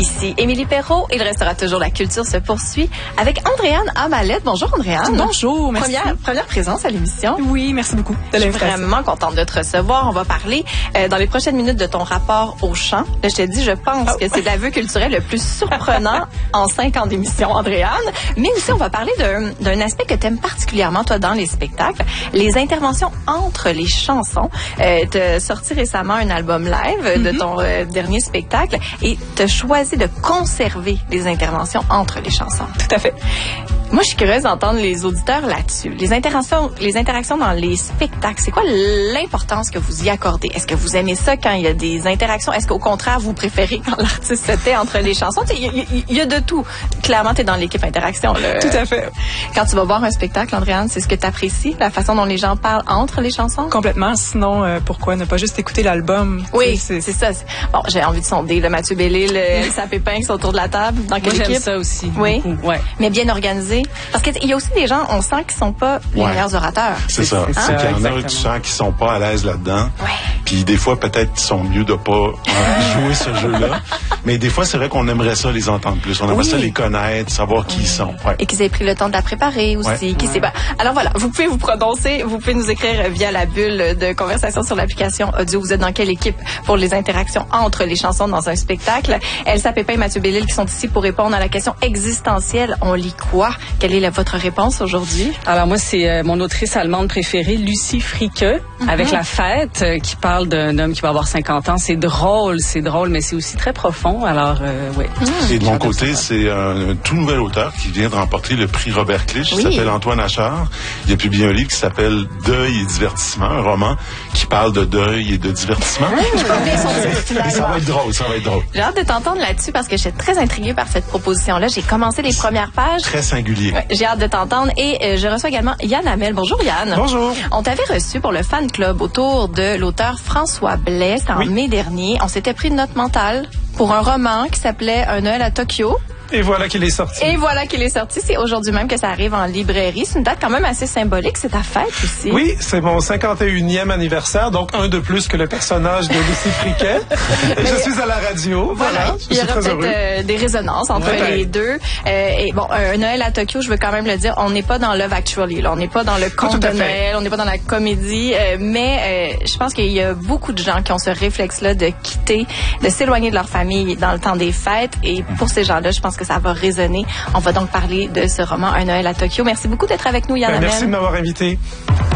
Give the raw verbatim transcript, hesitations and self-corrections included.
Ici Émilie Perrault et il restera toujours La Culture se poursuit avec Andréane Amalette. Bonjour Andréane. Bonjour, merci. Première, première présence à l'émission. Oui, merci beaucoup. Je suis vraiment contente de te recevoir. On va parler euh, dans les prochaines minutes de ton rapport au chant. Là, je te dis, je pense oh. que c'est l'aveu culturel le plus surprenant en cinq ans d'émission, Andréane. Mais aussi, on va parler d'un, d'un aspect que tu aimes particulièrement, toi, dans les spectacles, les interventions entre les chansons. Euh, tu as sorti récemment un album live mm-hmm. de ton euh, dernier spectacle et tu as choisi de conserver les interventions entre les chansons. Tout à fait. Moi, je suis curieuse d'entendre les auditeurs là-dessus. Les interactions, les interactions dans les spectacles, c'est quoi l'importance que vous y accordez? Est-ce que vous aimez ça quand il y a des interactions? Est-ce qu'au contraire, vous préférez quand l'artiste se tait entre les chansons? Il y, y, y a de tout. Clairement, tu es dans l'équipe interaction. Là. Tout à fait. Quand tu vas voir un spectacle, Andréane, c'est ce que tu apprécies? La façon dont les gens parlent entre les chansons? Complètement. Sinon, euh, pourquoi ne pas juste écouter l'album? Oui, c'est, c'est ça. C'est... Bon, j'ai envie de sonder le Mathieu Bellil, le Elsa Pépin qui sont autour de la table. Dans quelle Moi, équipe? j'aime ça aussi. Oui. Ouais. Mais bien organisé. Parce qu'il y a aussi des gens, on sent qu'ils sont pas les ouais. meilleurs orateurs. C'est, c'est ça. C'est hein? qu'il y en a, tu sens qu'ils sont pas à l'aise là-dedans. Ouais. Puis des fois, peut-être, ils sont mieux de pas jouer ce jeu-là. Mais des fois, c'est vrai qu'on aimerait ça les entendre plus. On aimerait oui. ça les connaître, savoir qui oui. ils sont. Ouais. Et qu'ils aient pris le temps de la préparer aussi. Ouais. Qui ouais. sait... Alors voilà, vous pouvez vous prononcer, vous pouvez nous écrire via la bulle de conversation sur l'application audio. Vous êtes dans quelle équipe pour les interactions entre les chansons dans un spectacle? Elsa Pépin et Mathieu Bellil qui sont ici pour répondre à la question existentielle. On lit quoi? Quelle est la, votre réponse aujourd'hui? Alors moi, c'est euh, mon autrice allemande préférée, Lucie Fricke, mm-hmm. avec La Fête, euh, qui parle d'un homme qui va avoir cinquante ans. C'est drôle, c'est drôle, mais c'est aussi très profond. Alors, euh, oui. Mm. Et de mon côté, c'est un, un tout nouvel auteur qui vient de remporter le prix Robert Clich. Oui. Il s'appelle Antoine Achard. Il a publié un livre qui s'appelle Deuil et divertissement, un roman qui parle de deuil et de divertissement. Ah, ça va être drôle, ça va être drôle. J'ai hâte de t'entendre là-dessus parce que je suis très intriguée par cette proposition-là. J'ai commencé les premières pages. Très singulier. Ouais, j'ai hâte de t'entendre. Et euh, je reçois également Yann Hamel. Bonjour Yann. Bonjour. On t'avait reçu pour le fan club autour de l'auteur François Blais. C'était en oui. mai dernier. On s'était pris de note mentale pour un roman qui s'appelait Un Noël à Tokyo. Et voilà qu'il est sorti. Et voilà qu'il est sorti. C'est aujourd'hui même que ça arrive en librairie. C'est une date quand même assez symbolique. C'est ta fête aussi. Oui, c'est mon cinquante et unième anniversaire, donc un de plus que le personnage de Lucie Friquet. Et je suis à la radio. Voilà. voilà il y aura peut-être euh, des résonances entre ouais. les deux. Euh, et bon, un Noël à Tokyo, je veux quand même le dire, on n'est pas dans Love Actually. Là. On n'est pas dans le conte de Noël. On n'est pas dans la comédie. Euh, mais euh, je pense qu'il y a beaucoup de gens qui ont ce réflexe-là de quitter, de s'éloigner de leur famille dans le temps des fêtes. Et pour ces gens-là, je pense que ça va résonner. On va donc parler de ce roman Un Noël à Tokyo. Merci beaucoup d'être avec nous, Yann ben, Hamel. Merci de m'avoir invité.